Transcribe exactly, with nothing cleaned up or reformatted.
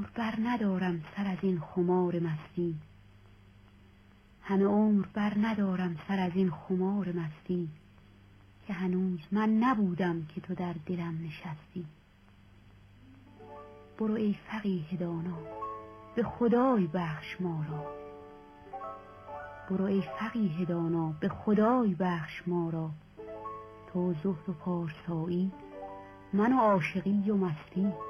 بر ندارم سر از این خمار مستی، همه عمر بر ندارم سر از این خمار مستی، که هنوز من نبودم که تو در دلم نشستی. برو ای فقیه دانا به خدای بخش ما را، برو ای فقیه دانا به خدای بخش ما را. تو زهد و پارسایی، من و عاشقی و مستی.